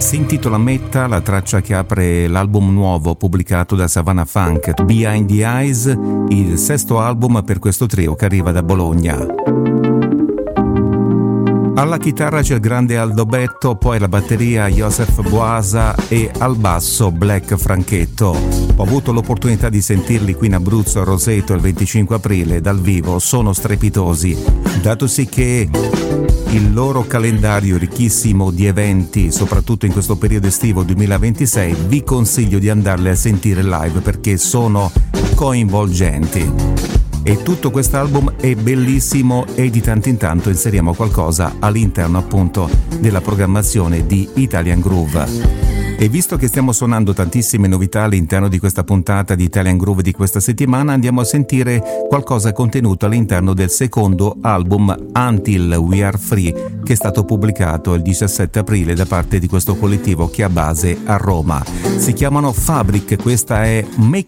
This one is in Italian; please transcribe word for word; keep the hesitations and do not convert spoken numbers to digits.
Si intitola Metta, la traccia che apre l'album nuovo pubblicato da Savannah Funk, Behind the Eyes, il sesto album per questo trio che arriva da Bologna. Alla chitarra c'è il grande Aldo Betto, poi alla batteria Joseph Boasa e al basso Black Franchetto. Ho avuto l'opportunità di sentirli qui in Abruzzo a Roseto il venticinque aprile dal vivo, sono strepitosi, datosi che il loro calendario ricchissimo di eventi, soprattutto in questo periodo estivo duemilaventisei, vi consiglio di andarli a sentire live perché sono coinvolgenti. E tutto quest'album è bellissimo e di tanto in tanto inseriamo qualcosa all'interno appunto della programmazione di Italian Groove. E visto che stiamo suonando tantissime novità all'interno di questa puntata di Italian Groove di questa settimana, andiamo a sentire qualcosa contenuto all'interno del secondo album Until We Are Free, che è stato pubblicato il diciassette aprile da parte di questo collettivo che ha base a Roma. Si chiamano Fabric, questa è Make